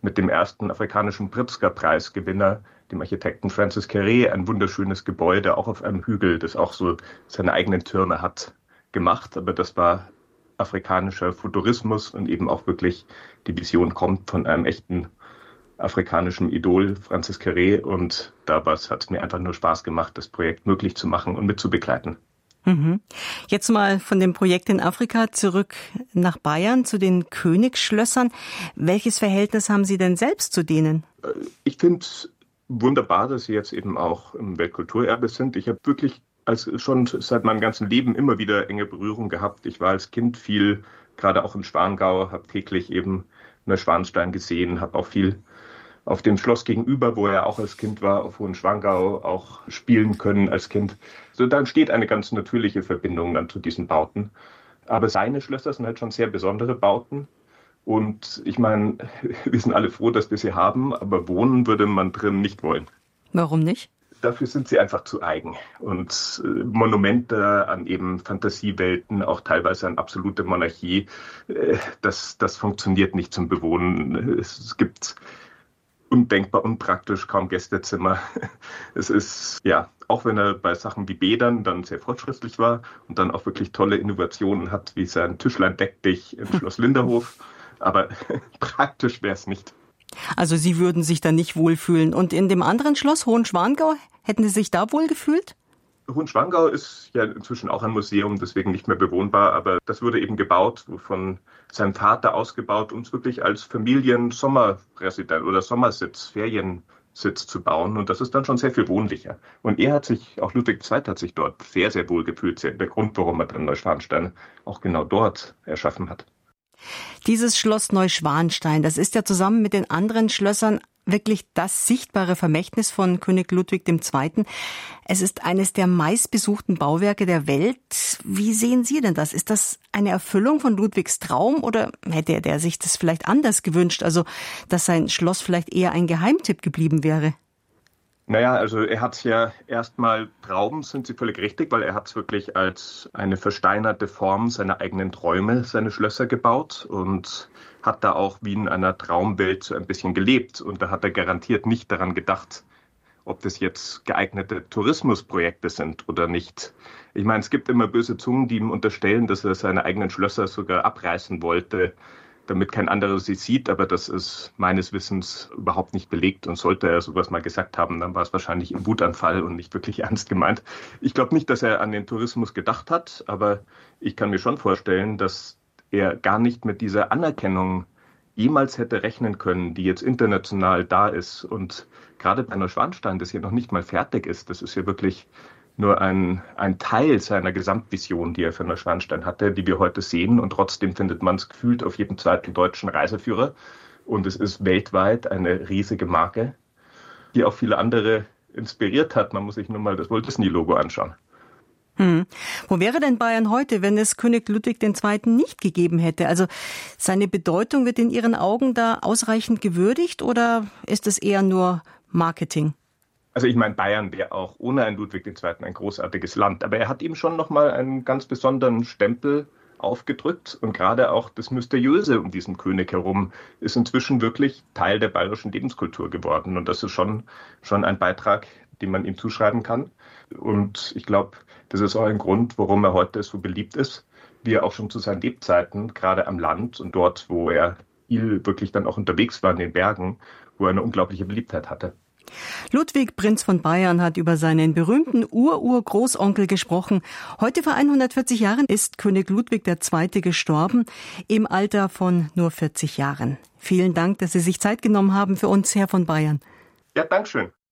mit dem ersten afrikanischen Pritzker-Preisgewinner, dem Architekten Francis Kéré, ein wunderschönes Gebäude, auch auf einem Hügel, das auch so seine eigenen Türme hat, gemacht. Aber das war afrikanischer Futurismus und eben auch wirklich die Vision kommt von einem echten afrikanischen Idol, Francis Kéré. Und dabei hat es mir einfach nur Spaß gemacht, das Projekt möglich zu machen und mitzubegleiten. Mhm. Jetzt mal von dem Projekt in Afrika zurück nach Bayern zu den Königsschlössern. Welches Verhältnis haben Sie denn selbst zu denen? Ich finde es wunderbar, dass sie jetzt eben auch im Weltkulturerbe sind. Ich habe wirklich schon seit meinem ganzen Leben immer wieder enge Berührung gehabt. Ich war als Kind viel, gerade auch im Schwangau, habe täglich eben Neuschwanstein gesehen, habe auch viel auf dem Schloss gegenüber, wo er auch als Kind war, auf Hohenschwangau auch spielen können als Kind. So, da entsteht eine ganz natürliche Verbindung dann zu diesen Bauten. Aber seine Schlösser sind halt schon sehr besondere Bauten. Und ich meine, wir sind alle froh, dass wir sie haben, aber wohnen würde man drin nicht wollen. Warum nicht? Dafür sind sie einfach zu eigen. Und Monumente an eben Fantasiewelten, auch teilweise an absolute Monarchie, das funktioniert nicht zum Bewohnen. Es gibt undenkbar unpraktisch, kaum Gästezimmer. Es ist, ja, auch wenn er bei Sachen wie Bädern dann sehr fortschrittlich war und dann auch wirklich tolle Innovationen hat, wie sein Tischlein deck dich im Schloss Linderhof, aber praktisch wäre es nicht. Also Sie würden sich da nicht wohlfühlen. Und in dem anderen Schloss, Hohenschwangau, hätten Sie sich da wohl gefühlt? Hohenschwangau ist ja inzwischen auch ein Museum, deswegen nicht mehr bewohnbar, aber das wurde eben gebaut, von seinem Vater ausgebaut, um es wirklich als Familien-Sommerresident oder Sommersitz, Feriensitz zu bauen. Und das ist dann schon sehr viel wohnlicher. Und auch Ludwig II. Hat sich dort sehr, sehr wohl gefühlt. Der Grund, warum er dann Neuschwanstein auch genau dort erschaffen hat. Dieses Schloss Neuschwanstein, das ist ja zusammen mit den anderen Schlössern wirklich das sichtbare Vermächtnis von König Ludwig II. Es ist eines der meistbesuchten Bauwerke der Welt. Wie sehen Sie denn das? Ist das eine Erfüllung von Ludwigs Traum oder hätte er sich das vielleicht anders gewünscht? Also, dass sein Schloss vielleicht eher ein Geheimtipp geblieben wäre? Naja, also er hat es ja erstmal, Trauben sind Sie völlig richtig, weil er hat es wirklich als eine versteinerte Form seiner eigenen Träume, seine Schlösser gebaut und hat da auch wie in einer Traumwelt so ein bisschen gelebt. Und da hat er garantiert nicht daran gedacht, ob das jetzt geeignete Tourismusprojekte sind oder nicht. Ich meine, es gibt immer böse Zungen, die ihm unterstellen, dass er seine eigenen Schlösser sogar abreißen wollte, damit kein anderer sie sieht, aber das ist meines Wissens überhaupt nicht belegt und sollte er sowas mal gesagt haben, dann war es wahrscheinlich ein Wutanfall und nicht wirklich ernst gemeint. Ich glaube nicht, dass er an den Tourismus gedacht hat, aber ich kann mir schon vorstellen, dass er gar nicht mit dieser Anerkennung jemals hätte rechnen können, die jetzt international da ist. Und gerade bei Neuschwanstein, das hier noch nicht mal fertig ist, das ist ja wirklich nur ein Teil seiner Gesamtvision, die er für Neuschwanstein hatte, die wir heute sehen. Und trotzdem findet man es gefühlt auf jedem zweiten deutschen Reiseführer. Und es ist weltweit eine riesige Marke, die auch viele andere inspiriert hat. Man muss sich nur mal das Walt Disney-Logo anschauen. Wo wäre denn Bayern heute, wenn es König Ludwig II. Nicht gegeben hätte? Also seine Bedeutung wird in Ihren Augen da ausreichend gewürdigt oder ist es eher nur Marketing? Also ich meine, Bayern wäre auch ohne einen Ludwig II. Ein großartiges Land. Aber er hat ihm schon nochmal einen ganz besonderen Stempel aufgedrückt. Und gerade auch das Mysteriöse um diesen König herum ist inzwischen wirklich Teil der bayerischen Lebenskultur geworden. Und das ist schon ein Beitrag, den man ihm zuschreiben kann. Und ich glaube, das ist auch ein Grund, warum er heute so beliebt ist, wie er auch schon zu seinen Lebzeiten, gerade am Land und dort, wo er viel wirklich dann auch unterwegs war in den Bergen, wo er eine unglaubliche Beliebtheit hatte. Ludwig, Prinz von Bayern, hat über seinen berühmten Urgroßonkel gesprochen. Heute vor 140 Jahren ist König Ludwig II. Gestorben, im Alter von nur 40 Jahren. Vielen Dank, dass Sie sich Zeit genommen haben für uns, Herr von Bayern. Ja, Dankeschön.